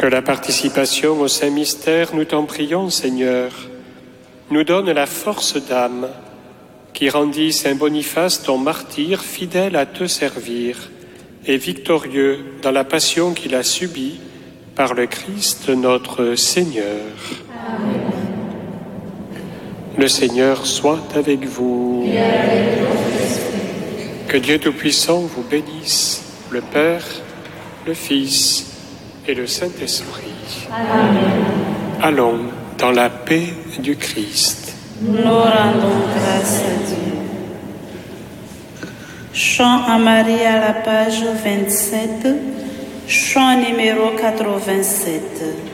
Que la participation au Saint-Mystère, nous t'en prions, Seigneur, nous donne la force d'âme qui rendit Saint Boniface, ton martyr, fidèle à te servir et victorieux dans la passion qu'il a subie par le Christ notre Seigneur. Amen. Le Seigneur soit avec vous. Et avec votre esprit. Que Dieu Tout-Puissant vous bénisse, le Père, le Fils et le Saint-Esprit. Amen. Allons dans la paix du Christ. Nous rendons grâce à Dieu. Chant à Marie à la page 27, chant numéro 87.